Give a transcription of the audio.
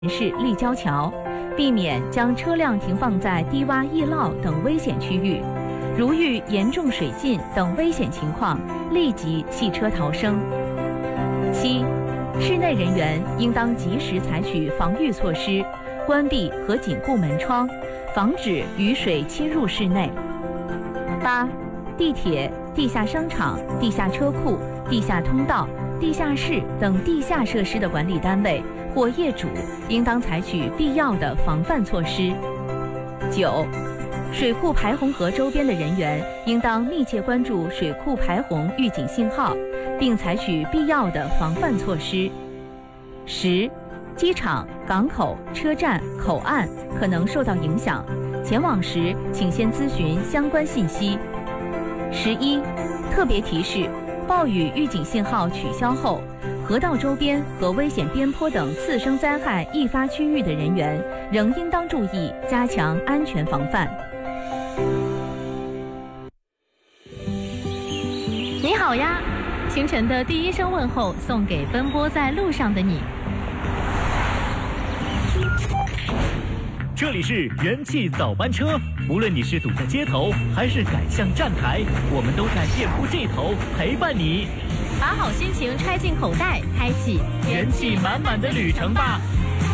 是立交桥，避免将车辆停放在低洼易涝等危险区域。如遇严重水浸等危险情况，立即弃车逃生。7. 室内人员应当及时采取防御措施，关闭和紧固门窗，防止雨水侵入室内。8. 地铁、地下商场、地下车库、地下通道、地下室等地下设施的管理单位或业主应当采取必要的防范措施。9. 水库排洪河周边的人员应当密切关注水库排洪预警信号，并采取必要的防范措施。10. 机场、港口、车站、口岸可能受到影响，前往时请先咨询相关信息。11. 特别提示：暴雨预警信号取消后，河道周边和危险边坡等次生灾害易发区域的人员仍应当注意加强安全防范。你好呀，清晨的第一声问候送给奔波在路上的你。 这里是元气早班车，无论你是堵在街头还是赶向站台，我们都在店铺这头陪伴你。 把好心情揣进口袋，开启元气满满的旅程吧。